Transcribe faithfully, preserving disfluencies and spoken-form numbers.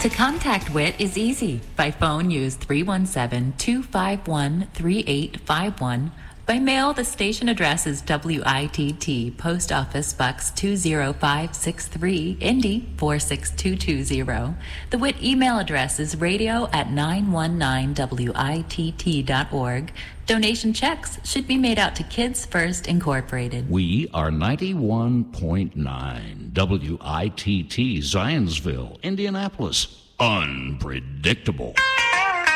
To contact W I T is easy. By phone, use three one seven, two five one, three eight five one. By mail, the station address is W I T T, Post Office Box two zero five six three, Indy four six two two zero. The W I T email address is radio at nine one nine W I T T dot org. Donation checks should be made out to Kids First Incorporated. We are ninety-one point nine W I T T, Zionsville, Indianapolis. Unpredictable.